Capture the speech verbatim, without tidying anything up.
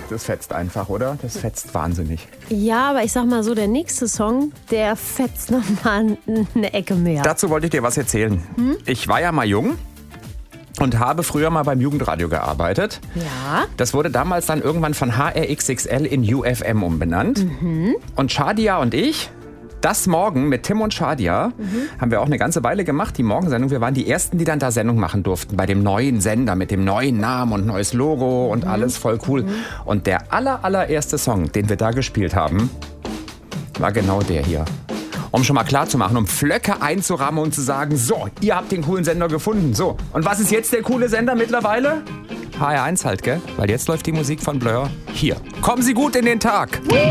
Das fetzt einfach, oder? Das fetzt wahnsinnig. Ja, aber ich sag mal so, der nächste Song, der fetzt nochmal eine Ecke mehr. Dazu wollte ich dir was erzählen. Hm? Ich war ja mal jung und habe früher mal beim Jugendradio gearbeitet. Ja. Das wurde damals dann irgendwann von H R X X L in U F M umbenannt. Mhm. Und Shadia und ich, das Morgen mit Tim und Shadia, mhm. haben wir auch eine ganze Weile gemacht, die Morgensendung. Wir waren die Ersten, die dann da Sendung machen durften, bei dem neuen Sender mit dem neuen Namen und neues Logo und mhm. alles voll cool. Mhm. Und der aller, allererste Song, den wir da gespielt haben, war genau der hier. Um schon mal klar zu machen, um Flöcke einzurahmen und zu sagen, so, ihr habt den coolen Sender gefunden. So, und was ist jetzt der coole Sender mittlerweile? H R eins halt, gell? Weil jetzt läuft die Musik von Blur hier. Kommen Sie gut in den Tag.